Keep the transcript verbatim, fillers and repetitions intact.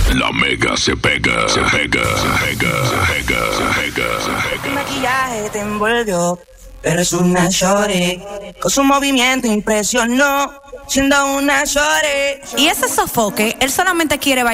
La Mega se pega, se pega, se pega, se pega, se pega, se pega. Tu maquillaje te envolvió, pero es una shorty. Con su movimiento impresionó, siendo una shorty. Y ese sofoque, él solamente quiere bailar.